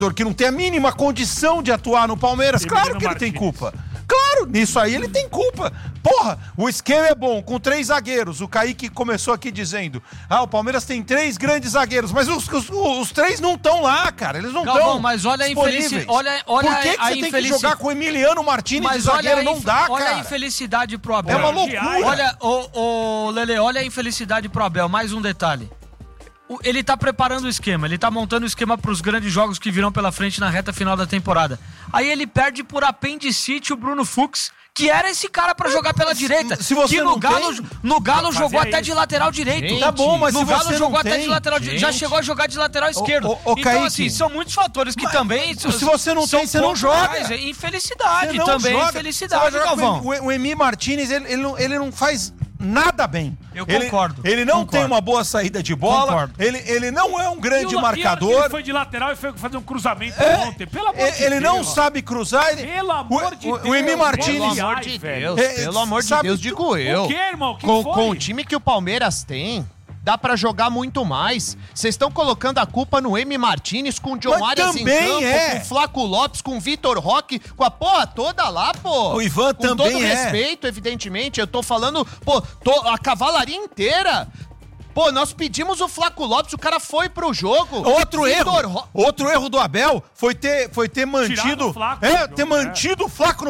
que não tem a mínima condição de atuar no Palmeiras, claro que ele tem culpa. Claro, nisso aí ele tem culpa. Porra, o esquema é bom, com 3 zagueiros. O Kaique começou aqui dizendo, o Palmeiras tem 3 grandes zagueiros, mas os 3 não estão lá, cara. Eles não estão. Mas olha a infelicidade. Olha Por que você tem que jogar com o Emiliano Martínez de zagueiro? Não dá, cara. Olha a infelicidade pro Abel. É uma loucura. Olha, Lele, olha a infelicidade pro Abel. Mais um detalhe. Ele tá preparando o esquema, ele tá montando o esquema pros grandes jogos que virão pela frente na reta final da temporada. Aí ele perde por apendicite o Bruno Fux, que era esse cara pra jogar pela direita. Se você que no Galo jogou até de lateral direito. Gente, tá bom, mas no se Galo você jogou não até tem, de lateral direito. Já chegou a jogar de lateral esquerdo. Então, Kaique, assim, são muitos fatores que também. Se você não tem, você não joga. Infelicidade também, infelicidade, Galvão. O Emi Martínez, ele não faz nada bem. Eu concordo. Ele não tem uma boa saída de bola. Ele não é um grande marcador. Ele foi de lateral e foi fazer um cruzamento ontem. Pelo amor de Deus. Ele não sabe cruzar. Pelo amor de Deus. O Emi Martínez. Pelo amor de Deus, pelo amor de Deus, digo eu. O que, irmão? Com o time que o Palmeiras tem, dá pra jogar muito mais. Vocês estão colocando a culpa no Emi Martínez, com o John Arias em campo, com o Flaco Lopes, com o Vitor Roque, com a porra toda lá, pô. O Ivan com também todo respeito, evidentemente, eu tô falando, a cavalaria inteira. Pô, nós pedimos o Flaco Lopes, o cara foi pro jogo. Outro erro do Abel foi ter mantido o Flaco. Mantido o Flaco.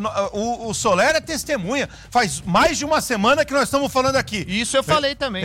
O Soler é testemunha. Faz mais de uma semana que nós estamos falando aqui. Isso eu falei também.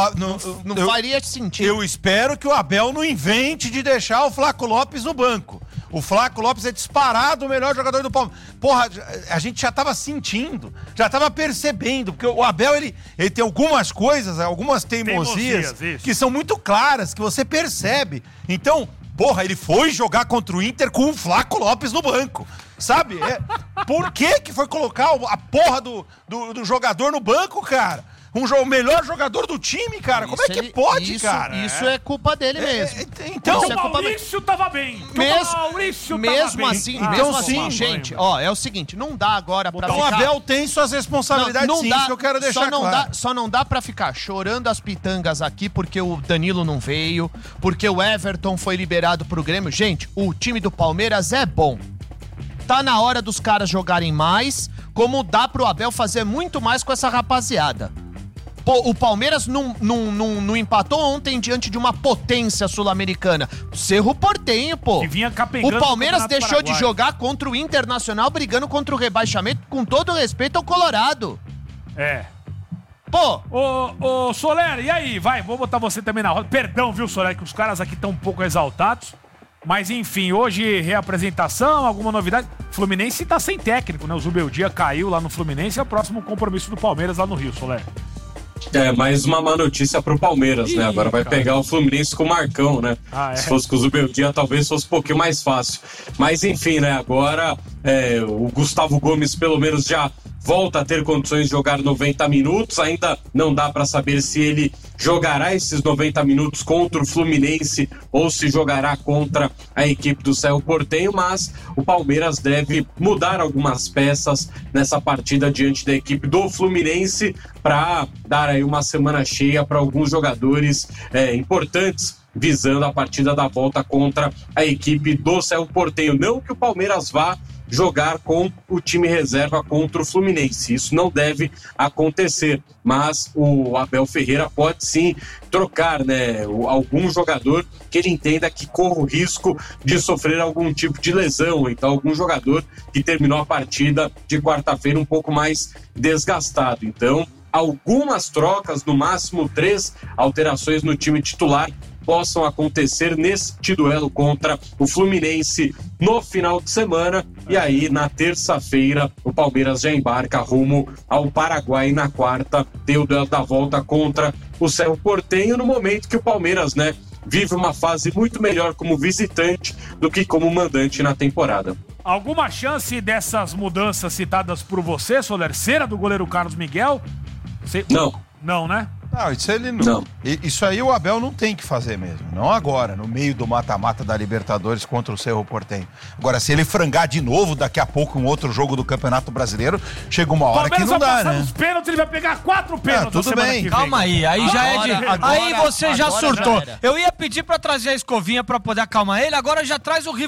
Não faria sentido. Eu espero que o Abel não invente de deixar o Flaco Lopes no banco. O Flaco Lopes é disparado o melhor jogador do Palmeiras. Porra, a gente já tava sentindo, já tava percebendo, porque o Abel, ele tem algumas coisas, algumas teimosias que são muito claras, que você percebe. Então, porra, ele foi jogar contra o Inter com o Flaco Lopes no banco, sabe? Por que foi colocar a porra do jogador no banco, cara? O melhor jogador do time, cara. Como é que pode, cara? Isso é culpa dele mesmo. Então o Maurício tava bem. Mesmo assim, gente, é o seguinte, não dá agora pra ficar... O Abel tem suas responsabilidades, isso que eu quero deixar claro. Só não dá pra ficar chorando as pitangas aqui porque o Danilo não veio, porque o Everton foi liberado pro Grêmio. Gente, o time do Palmeiras é bom. Tá na hora dos caras jogarem mais, como dá pro Abel fazer muito mais com essa rapaziada. Pô, o Palmeiras não empatou ontem diante de uma potência sul-americana. Cerro Porteño, pô. O Palmeiras deixou de jogar contra o Internacional, brigando contra o rebaixamento, com todo respeito ao Colorado. Pô. Ô, Soler, e aí? Vai, vou botar você também na roda. Perdão, viu, Soler, que os caras aqui estão um pouco exaltados. Mas, enfim, hoje reapresentação, alguma novidade? Fluminense tá sem técnico, né? O Zubeldia caiu lá no Fluminense. É o próximo compromisso do Palmeiras lá no Rio, Soler. Mais uma má notícia pro Palmeiras, né? Agora vai pegar o Fluminense com o Marcão, né? Se fosse com o Zubeldia, talvez fosse um pouquinho mais fácil. Mas enfim, né? Agora o Gustavo Gomes pelo menos já volta a ter condições de jogar 90 minutos. Ainda não dá para saber se ele jogará esses 90 minutos contra o Fluminense ou se jogará contra a equipe do Cerro Porteño, mas o Palmeiras deve mudar algumas peças nessa partida diante da equipe do Fluminense para dar aí uma semana cheia para alguns jogadores importantes visando a partida da volta contra a equipe do Cerro Porteño. Não que o Palmeiras vá jogar com o time reserva contra o Fluminense. Isso não deve acontecer, mas o Abel Ferreira pode sim trocar, né, algum jogador que ele entenda que corra o risco de sofrer algum tipo de lesão. Então, algum jogador que terminou a partida de quarta-feira um pouco mais desgastado. Então, algumas trocas, no máximo 3 alterações no time titular possam acontecer neste duelo contra o Fluminense no final de semana. E aí, na terça-feira, o Palmeiras já embarca rumo ao Paraguai. Na quarta, tem o duelo da volta contra o Cerro Porteño, no momento que o Palmeiras, né, vive uma fase muito melhor como visitante do que como mandante na temporada. Alguma chance dessas mudanças citadas por você, Soler, ser a do goleiro Carlos Miguel? Não. Não, né? Não, isso ele não. Isso aí o Abel não tem que fazer mesmo. Não agora, no meio do mata-mata da Libertadores contra o Cerro Porteño. Agora, se ele frangar de novo daqui a pouco em outro jogo do Campeonato Brasileiro, chega uma hora que não dá, né? Os pênaltis, ele vai pegar 4 pênaltis. Tudo bem. Calma aí já é de... Aí você já surtou. Já eu ia pedir pra trazer a escovinha pra poder acalmar ele, agora já traz o